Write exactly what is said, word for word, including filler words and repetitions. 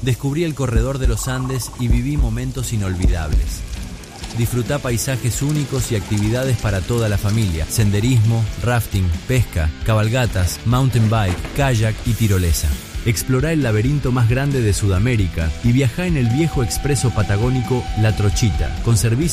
Descubrí el corredor de los Andes y viví momentos inolvidables. Disfrutá paisajes únicos y actividades para toda la familia. Senderismo, rafting, pesca, cabalgatas, mountain bike, kayak y tirolesa. Explorá el laberinto más grande de Sudamérica y viajá en el viejo expreso patagónico La Trochita, con servicio